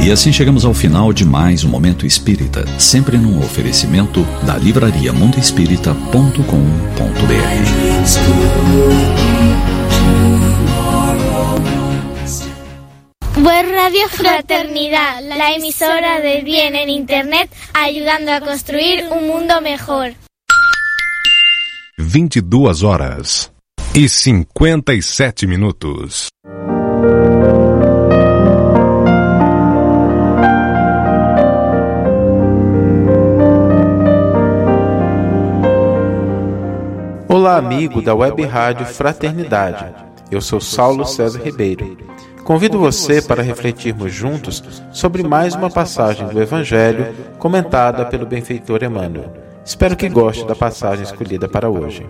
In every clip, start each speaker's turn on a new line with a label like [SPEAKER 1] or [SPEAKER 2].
[SPEAKER 1] E assim chegamos ao final de mais um Momento Espírita, sempre num oferecimento da livraria mundoespírita.com.br.
[SPEAKER 2] Web Radio Fraternidad, la emisora del bien en Internet, ayudando a construir un mundo mejor.
[SPEAKER 3] 22h57.
[SPEAKER 4] Olá, amigo da Web Rádio Fraternidade. Eu sou Saulo César Ribeiro. Convido você para refletirmos juntos sobre mais uma passagem do Evangelho comentada pelo benfeitor Emmanuel. Espero que goste da passagem escolhida para hoje.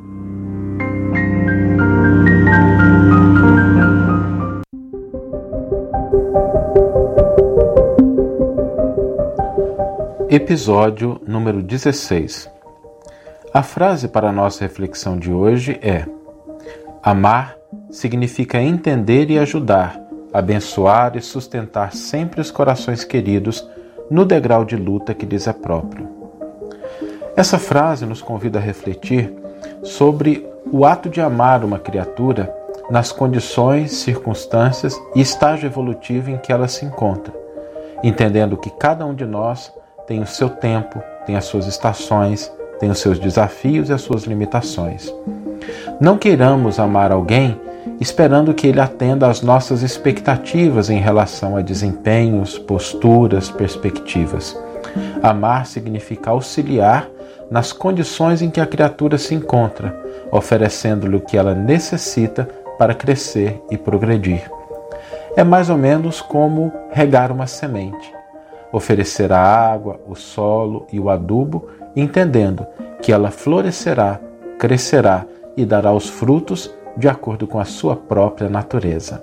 [SPEAKER 4] Episódio número 16. A frase para a nossa reflexão de hoje é: amar significa entender e ajudar, abençoar e sustentar sempre os corações queridos no degrau de luta que lhes é próprio. Essa frase nos convida a refletir sobre o ato de amar uma criatura nas condições, circunstâncias e estágio evolutivo em que ela se encontra, entendendo que cada um de nós tem o seu tempo, tem as suas estações, tem os seus desafios e as suas limitações. Não queiramos amar alguém esperando que ele atenda às nossas expectativas em relação a desempenhos, posturas, perspectivas. Amar significa auxiliar nas condições em que a criatura se encontra, oferecendo-lhe o que ela necessita para crescer e progredir. É mais ou menos como regar uma semente. Oferecer a água, o solo e o adubo, entendendo que ela florescerá, crescerá e dará os frutos de acordo com a sua própria natureza.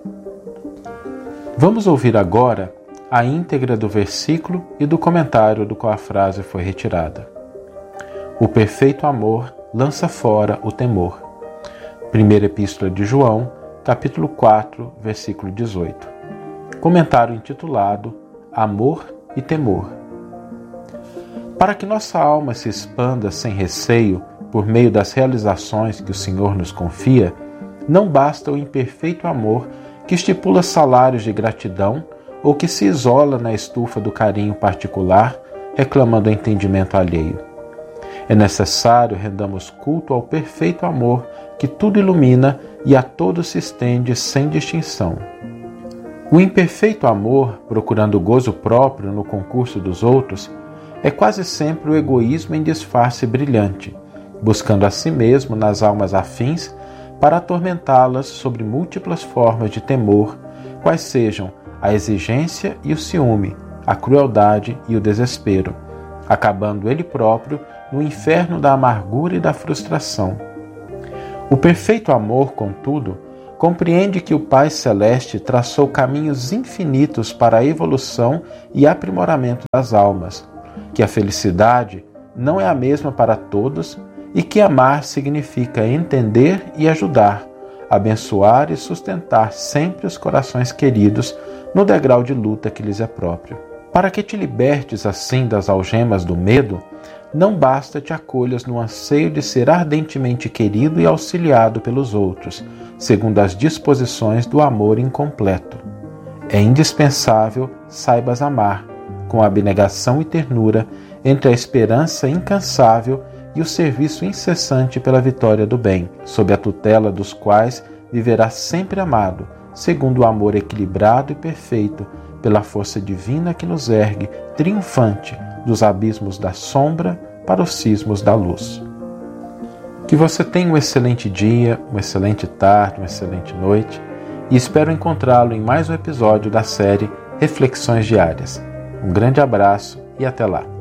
[SPEAKER 4] Vamos ouvir agora a íntegra do versículo e do comentário do qual a frase foi retirada. O perfeito amor lança fora o temor. Primeira Epístola de João, capítulo 4, versículo 18. Comentário intitulado Amor e Temor. Para que nossa alma se expanda sem receio por meio das realizações que o Senhor nos confia, não basta o imperfeito amor que estipula salários de gratidão ou que se isola na estufa do carinho particular, reclamando o entendimento alheio. É necessário rendamos culto ao perfeito amor que tudo ilumina e a todos se estende sem distinção. O imperfeito amor, procurando o gozo próprio no concurso dos outros, é quase sempre o egoísmo em disfarce brilhante, buscando a si mesmo nas almas afins para atormentá-las sobre múltiplas formas de temor, quais sejam a exigência e o ciúme, a crueldade e o desespero, acabando ele próprio no inferno da amargura e da frustração. O perfeito amor, contudo, compreende que o Pai Celeste traçou caminhos infinitos para a evolução e aprimoramento das almas, que a felicidade não é a mesma para todos e que amar significa entender e ajudar, abençoar e sustentar sempre os corações queridos no degrau de luta que lhes é próprio. Para que te libertes assim das algemas do medo, não basta te acolhas no anseio de ser ardentemente querido e auxiliado pelos outros, segundo as disposições do amor incompleto. É indispensável saibas amar, com abnegação e ternura, entre a esperança incansável e o serviço incessante pela vitória do bem, sob a tutela dos quais viverás sempre amado, segundo o amor equilibrado e perfeito, pela força divina que nos ergue, triunfante, dos abismos da sombra para os cismos da luz. Que você tenha um excelente dia, uma excelente tarde, uma excelente noite, e espero encontrá-lo em mais um episódio da série Reflexões Diárias. Um grande abraço e até lá.